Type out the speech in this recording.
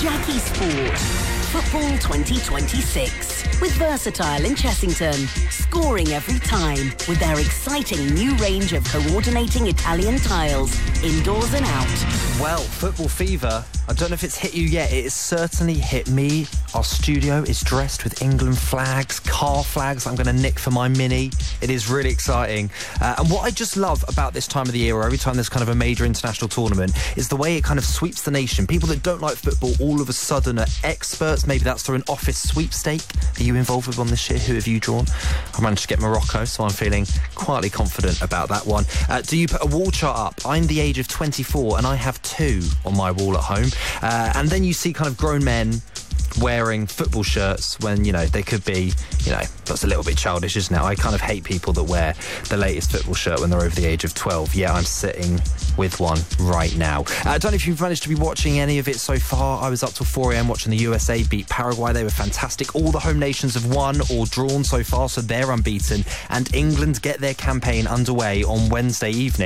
Jackie Sport. Football 2026 with Versatile in Chessington, scoring every time with their exciting new range of coordinating Italian tiles, indoors and out. Well, football fever, I don't know if it's hit you yet. It has certainly hit me. Our studio is dressed with England flags, car flags I'm going to nick for my Mini. It is really exciting. And what I just love about this time of the year, or every time there's kind of a major international tournament, is the way it kind of sweeps the nation. People that don't like football all of a sudden are experts. Maybe that's through an office sweepstake. Are you involved with one this year? Who have you drawn? I managed to get Morocco, so I'm feeling quietly confident about that one. Do you put a wall chart up? I'm the age of 24 and I have 2 on my wall at home. And then you see kind of grown men wearing football shirts when, you know, they could be, you know, that's a little bit childish, isn't it? I kind of hate people that wear the latest football shirt when they're over the age of 12. Yeah, I'm sitting with one right now. I don't know if you've managed to be watching any of it so far. I was up till 4 a.m. watching the USA beat Paraguay. They were fantastic. All the home nations have won or drawn so far, so they're unbeaten. And England get their campaign underway on Wednesday evening.